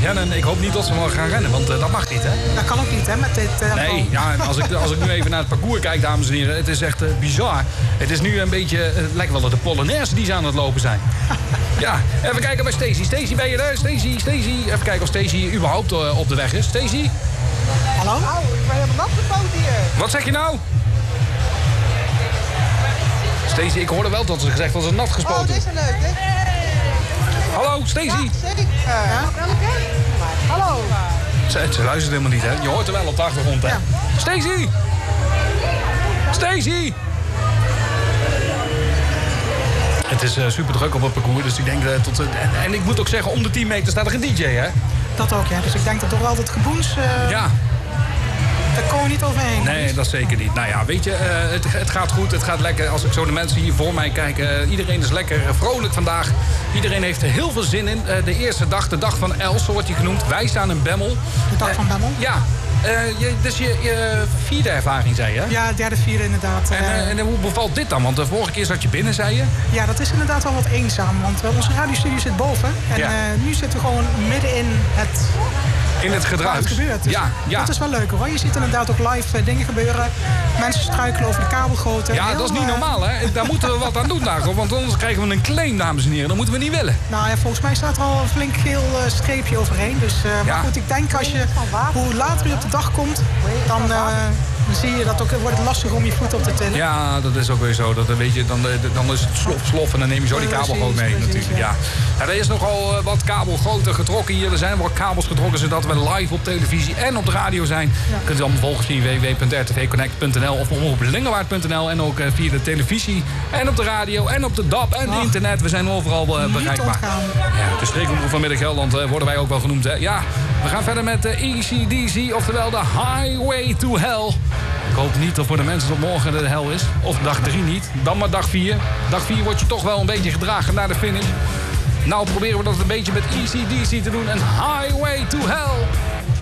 rennen. Ik hoop niet dat ze morgen gaan rennen, want dat mag niet, hè? Dat kan ook niet, hè, met dit... Nee, ja, als ik nu even naar het parcours kijk, dames en heren... het is echt bizar. Het is nu een beetje... het lijkt wel de Polonaise die ze aan het lopen zijn. Ja, even kijken bij Stacey. Stacey, ben je er? Stacey. Even kijken of Stacey überhaupt op de weg is. Stacey? Hallo? Nou, ik ben helemaal nat gespoten hier. Wat zeg je nou? Stacey, ik hoorde wel dat ze gezegd dat ze nat gespoten. Oh, dit is leuk, hè? Hallo, Stacey. Ja, zeker. Ja? Hallo. Ze luistert helemaal niet, hè? Je hoort er wel op de achtergrond, hè? Ja. Stacey! Stacey! Het is super druk op het parcours, dus ik denk tot... en ik moet ook zeggen, om de 10 meter staat er een DJ, hè? Dat ook, ja. Dus ik denk dat toch wel dat geboens... Ja. Daar komen we niet overheen. Nee, dat zeker niet. Nou ja, weet je, het gaat goed, het gaat lekker. Als ik zo de mensen hier voor mij kijk, iedereen is lekker vrolijk vandaag. Iedereen heeft er heel veel zin in. De eerste dag, de dag van Els, wordt die genoemd. Wij staan in Bemmel. De dag van Bemmel? Ja. Dus je vierde ervaring, zei je? Ja, derde, vierde inderdaad. En hoe bevalt dit dan? Want de vorige keer zat je binnen, zei je? Ja, dat is inderdaad wel wat eenzaam. Want onze radiostudio zit boven. En nu zitten we gewoon midden in het... In het gedruis. Wat gebeurt. Dus ja. Dat is wel leuk hoor. Je ziet inderdaad ook live dingen gebeuren. Mensen struikelen over de kabelgoten. Ja, dat is niet normaal hè. Daar moeten we wat aan doen daar. Want anders krijgen we een claim, dames en heren. Dat moeten we niet willen. Nou ja, volgens mij staat er al een flink geel streepje overheen. Dus, maar goed, ik denk als je, hoe later je op de dag komt, dan zie je dat ook, wordt het lastig om je voet op te tillen. Ja, dat is ook weer zo. Dat, weet je, dan is het slof en dan neem je zo die kabelgoot mee natuurlijk. Ja. Er is nogal wat kabelgoten getrokken hier. Er zijn wel kabels getrokken zodat we live op televisie en op de radio zijn. Ja. Kunt u dan volgen via www.rtvconnect.nl of op lingewaard.nl en ook via de televisie en op de radio en op de DAB en internet. We zijn overal bereikbaar. Ja, de streekomroep van Midden-Gelderland worden wij ook wel genoemd. Hè? Ja, we gaan verder met AC/DC, oftewel de Highway to Hell. Ik hoop niet dat voor de mensen dat morgen de hel is. Of dag 3 niet. Dan maar dag 4. Dag 4 word je toch wel een beetje gedragen naar de finish. Nou proberen we dat een beetje met AC/DC te doen. En Highway to Hell.